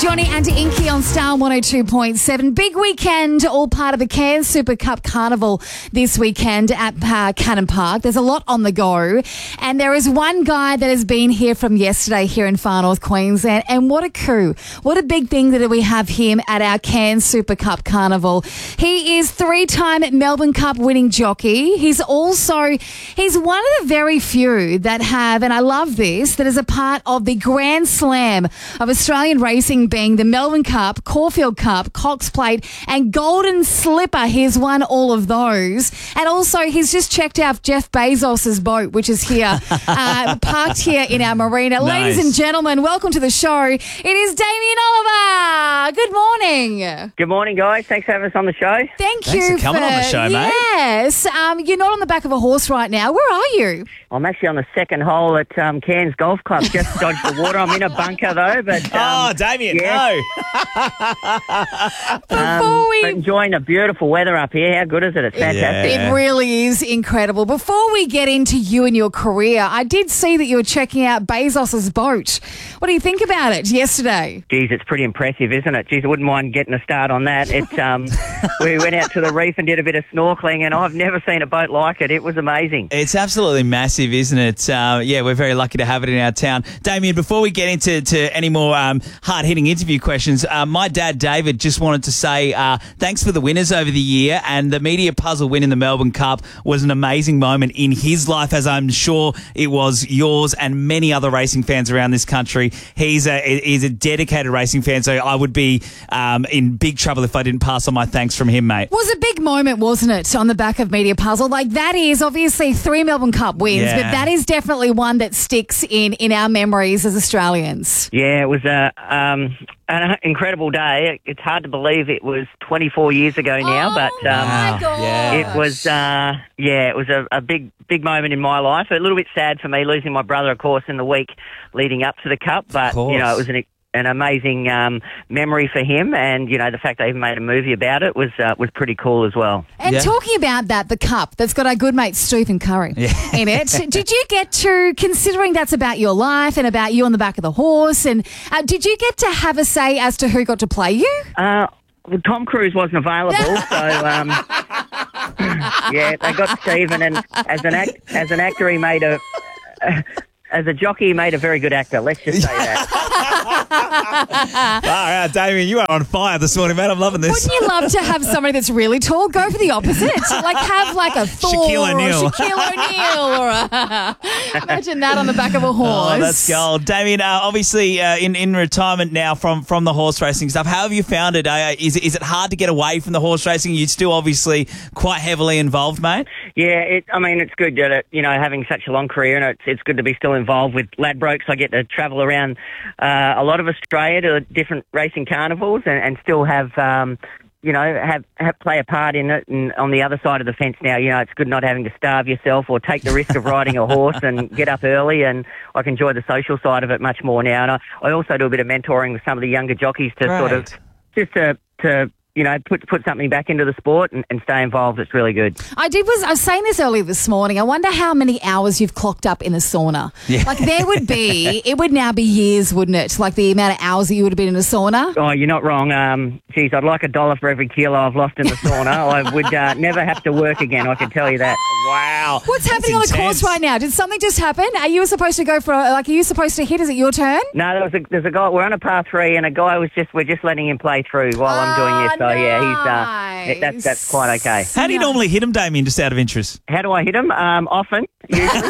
Johnny and Inky on Star 102.7. Big weekend, all part of the Cairns Super Cup Carnival this weekend at Cannon Park. There's a lot on the go. And there is one guy that has been here from yesterday here in Far North Queensland. And what a coup. What a big thing that we have him at our Cairns Super Cup Carnival. He is three-time Melbourne Cup winning jockey. He's one of the very few that have, and I love this, that is a part of the Grand Slam of Australian racing, being the Melbourne Cup, Caulfield Cup, Cox Plate and Golden Slipper. He's won all of those. And also he's just checked out Jeff Bezos's boat, which is here, parked here in our marina. Nice. Ladies and gentlemen, welcome to the show. It is Damien Oliver. Good morning. Good morning, guys. Thanks for having us on the show. Thanks for coming on the show, mate. Yes. You're not on the back of a horse right now. Where are you? I'm actually on the second hole at Cairns Golf Club. Just dodged the water. I'm in a bunker, though. But Damien, yeah. Before we... But enjoying the beautiful weather up here. How good is it? It's fantastic. Yeah. It really is incredible. Before we get into you and your career, I did see that you were checking out Bezos's boat. What do you think about it yesterday? Geez, it's pretty impressive, isn't it? Geez, I wouldn't mind getting a start on that. It's we went out to the reef and did a bit of snorkeling, and I've never seen a boat like it. It was amazing. It's absolutely massive, isn't it? We're very lucky to have it in our town. Damien, before we get into any more hard-hitting interview questions, my dad, David, just wanted to say thanks for the winners over the year, and the Media Puzzle win in the Melbourne Cup was an amazing moment in his life, as I'm sure it was yours and many other racing fans around this country. He's a dedicated racing fan, so I would be in big trouble if I didn't pass on my thanks from him, mate. It was a big moment, wasn't it, on the back of Media Puzzle? Like, that is obviously 3 Melbourne Cup wins, Yeah. but that is definitely one that sticks in our memories as Australians. Yeah, it was an incredible day. It's hard to believe it was 24 years ago now, but my God. Yeah. it was a big moment in my life. A little bit sad for me losing my brother, of course, in the week leading up to the Cup, but course. you know, it was an amazing memory for him, and you know, the fact they even made a movie about it was pretty cool as well. And Yeah. talking about that, the cup that's got our good mate Stephen Curry in it. Did you get to, considering that's about your life and about you on the back of the horse, and did you get to have a say as to who got to play you? Well, Tom Cruise wasn't available, so yeah, they got Stephen, and as an actor, he made as a jockey, he made a very good actor. Let's just say that. All right, Damien, you are on fire this morning, mate. I'm loving this. Wouldn't you love to have somebody that's really tall? Go for the opposite. Like, have like a Thor Shaquille O'Neal. or Shaquille O'Neal or imagine that on the back of a horse. Oh, that's gold. Damien, obviously in retirement now from the horse racing stuff, how have you found it? Is it hard to get away from the horse racing? You're still obviously quite heavily involved, mate. Yeah, it's good that having such a long career, and it's good to be still involved with Ladbrokes. I get to travel around a lot of Australia to different racing carnivals, and still have play a part in it. And on the other side of the fence now, it's good not having to starve yourself or take the risk of riding a horse and get up early. And I can enjoy the social side of it much more now. And I also do a bit of mentoring with some of the younger jockeys to sort of just to put something back into the sport and stay involved. It's really good. I was saying this earlier this morning. I wonder how many hours you've clocked up in the sauna. Yeah. Like, it would now be years, wouldn't it? Like, the amount of hours that you would have been in a sauna. Oh, you're not wrong. Geez, I'd like $1 for every kilo I've lost in the sauna. I would never have to work again, I can tell you that. Wow. What's happening on the course right now? Did something just happen? Are you supposed to go are you supposed to hit? Is it your turn? No, there's a guy. We're on a par 3, and a guy we're just letting him play through while I'm doing this. So yeah, that's quite okay. How do you normally hit him, Damien, just out of interest? How do I hit him? Often, usually.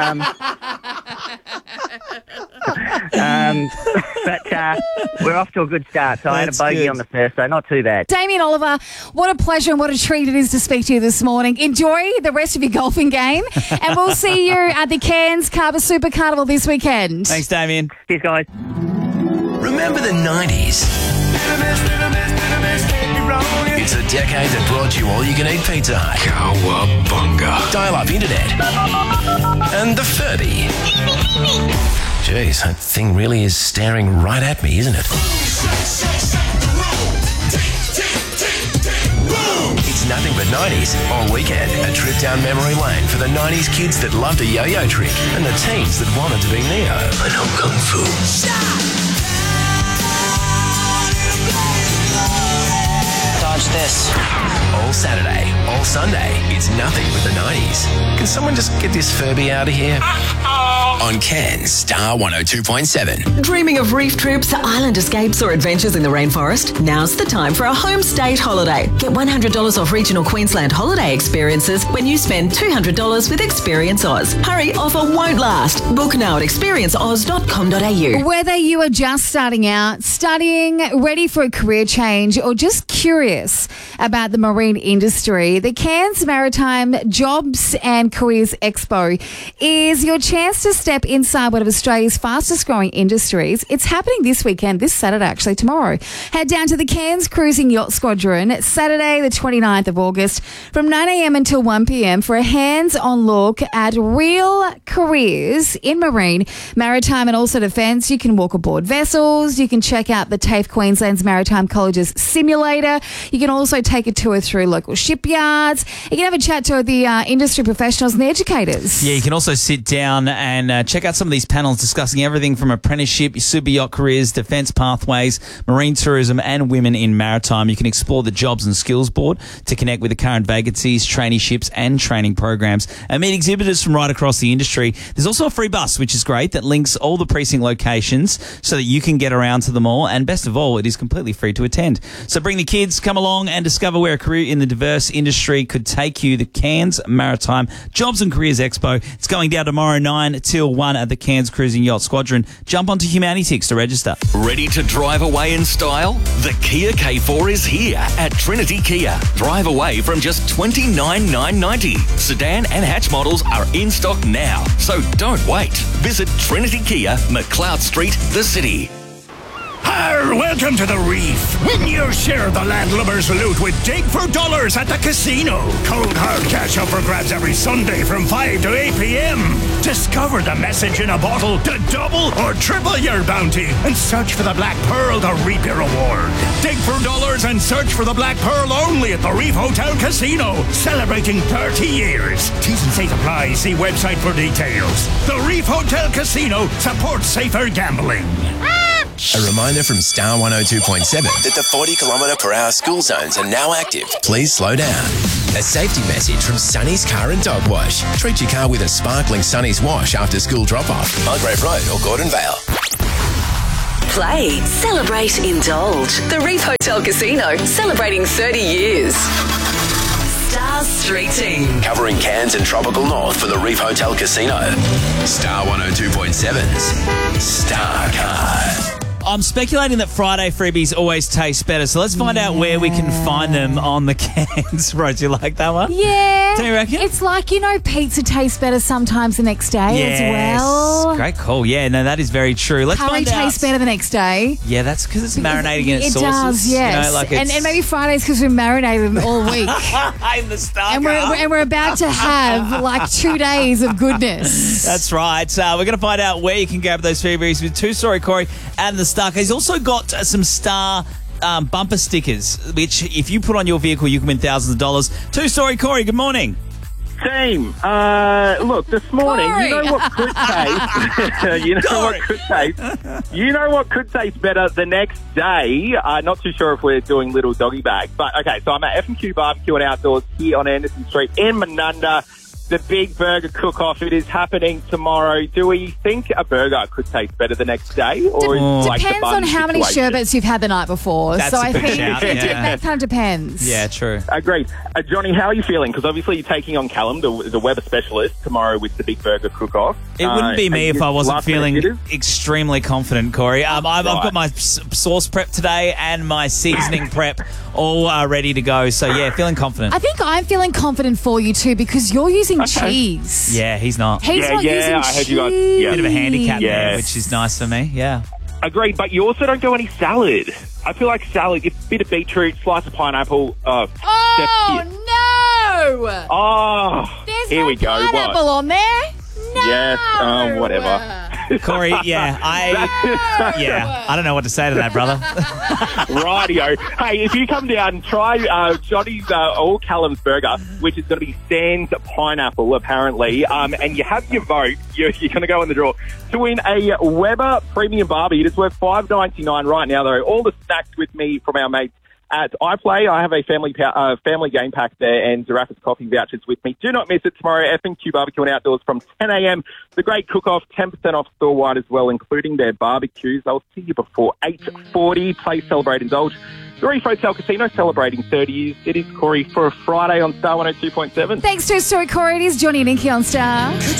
But we're off to a good start. So I had a bogey on the first, so not too bad. Damien Oliver, what a pleasure and what a treat it is to speak to you this morning. Enjoy the rest of your golfing game, and we'll see you at the Cairns Super Carnival this weekend. Thanks, Damien. Cheers, guys. Remember the 90s? It's a decade that brought you all-you-can-eat Pizza Hut, Cowabunga, dial-up internet, and the Furby. Jeez, that thing really is staring right at me, isn't it? It's nothing but 90s all weekend. A trip down memory lane for the 90s kids that loved a yo-yo trick and the teens that wanted to be Neo. I know Kung Fu. Yes. All Saturday, all Sunday, it's nothing but the 90s. Can someone just get this Furby out of here? On Cairns, Star 102.7. Dreaming of reef trips, island escapes or adventures in the rainforest? Now's the time for a home state holiday. Get $100 off regional Queensland holiday experiences when you spend $200 with Experience Oz. Hurry, offer won't last. Book now at experienceoz.com.au. Whether you are just starting out, studying, ready for a career change, or just curious about the marine industry, the Cairns Maritime Jobs and Careers Expo is your chance to step inside one of Australia's fastest growing industries. It's happening this weekend, this Saturday, actually, tomorrow. Head down to the Cairns Cruising Yacht Squadron, Saturday the 29th of August from 9 a.m. until 1 p.m. for a hands-on look at real careers in marine, maritime and also defence. You can walk aboard vessels. You can check out the TAFE Queensland's Maritime College's simulator. You can also take a tour through local shipyards. You can have a chat to the industry professionals and the educators. Yeah, you can also sit down and check out some of these panels discussing everything from apprenticeship, super yacht careers, defence pathways, marine tourism and women in maritime. You can explore the Jobs and Skills Board to connect with the current vacancies, traineeships and training programs and meet exhibitors from right across the industry. There's also a free bus, which is great, that links all the precinct locations so that you can get around to them all. And best of all, it is completely free to attend. So bring the kids, come along and discover where a career in the diverse industry could take you. The Cairns Maritime Jobs and Careers Expo. It's going down tomorrow 9 till 1 at the Cairns Cruising Yacht Squadron. Jump onto Humanitix to register. Ready to drive away in style? The Kia K4 is here at Trinity Kia. Drive away from just $29,990. Sedan and hatch models are in stock now, so don't wait. Visit Trinity Kia, McLeod Street, the city. Arr, welcome to the Reef. Win your share of the landlubbers loot with Dig for Dollars at the casino. Cold hard cash up for grabs every Sunday from 5 to 8 p.m. Discover the message in a bottle to double or triple your bounty and search for the Black Pearl to reap your reward. Dig for Dollars and search for the Black Pearl only at the Reef Hotel Casino. Celebrating 30 years. T's and C's apply. See website for details. The Reef Hotel Casino supports safer gambling. A reminder from Star 102.7 that the 40km/h school zones are now active. Please slow down. A safety message from Sunny's Car and Dog Wash. Treat your car with a sparkling Sunny's wash after school drop-off. Mulgrave Road or Gordon Vale. Play, celebrate, indulge. The Reef Hotel Casino, celebrating 30 years. Star Streeting. Covering Cairns and Tropical North for the Reef Hotel Casino. Star 102.7's Star Card. I'm speculating that Friday freebies always taste better, so let's find out where we can find them on the Cairns Road. Do you like that one? Yeah. Do you reckon? It's like, pizza tastes better sometimes the next day as well. Great call. Yeah, no, that is very true. Let's Curry find out. tastes better the next day. Yeah, that's because it's marinating in its sauces. It does, yes. And maybe Fridays because we marinate them all week. In the Star and Card. we're about to have like 2 days of goodness. That's right. We're going to find out where you can grab those freebies with Two Story Corey and the Star Card. He's also got some Star bumper stickers, which if you put on your vehicle, you can win thousands of dollars. Two Story Corey, good morning. Team, look, this morning, Corey. you know what could taste? You know what could taste better the next day? Not too sure if we're doing little doggy bags, but okay. So I'm at F&Q Barbecue and Outdoors here on Anderson Street in Menunda. The Big Burger Cook-Off, it is happening tomorrow. Do we think a burger could taste better the next day? Or Depends on how many sherbets you've had the night before. That's so a I good think shout, yeah. that kind of depends. Yeah, true. Agreed. Johnny, how are you feeling? Because obviously you're taking on Callum, the Weber specialist, tomorrow with the Big Burger Cook-Off. It wouldn't be me if I wasn't feeling hitters? extremely confident, Corey. I've got my sauce prep today and my seasoning prep all ready to go. So, yeah, feeling confident. I think I'm feeling confident for you too because you're using cheese. Yeah, he's not. He's not using I heard you guys. cheese. Yeah. Bit of a handicap there, Yes. which is nice for me. Yeah. Agreed, but you also don't do any salad. I feel like salad, a bit of beetroot, slice of pineapple. Oh, no! Oh, There's here no we go. pineapple on there. No! Yes, whatever. Corey, I don't know what to say to that, brother. Rightio. Hey, if you come down and try Johnny's or Callum's burger, which is going to be sans pineapple, apparently, and you have your vote, you're going to go in the draw to win a Weber Premium Barbie. It is worth $5.99 right now, though. All the snacks with me from our mates at iPlay. I have a family game pack there and Zaraffa's coffee vouchers with me. Do not miss it tomorrow. F&Q Barbecue and Outdoors from 10 a.m. The great cook-off, 10% off store-wide as well, including their barbecues. I'll see you before 8:40. Play, celebrate, indulge. The Reef Hotel Casino celebrating 30 years. It is Corey for a Friday on Star 102.7. Thanks to Story Corey. It is Johnny and Inky on Star.